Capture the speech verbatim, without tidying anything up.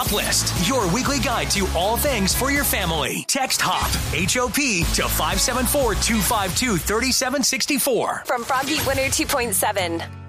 Hop List, your weekly guide to all things for your family. Text HOP, H O P, to five seven four, two five two, three seven six four. From Frogbeat one oh two point seven.